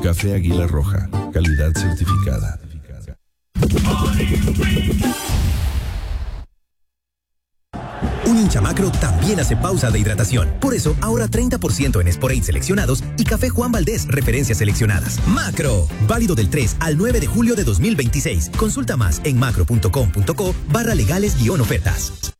Café Águila Roja, calidad certificada. Un hincha Macro también hace pausa de hidratación. Por eso, ahora 30% en Sporade seleccionados y Café Juan Valdés, referencias seleccionadas. Macro, válido del 3 al 9 de julio de 2026. Consulta más en macro.com.co/legales-ofertas.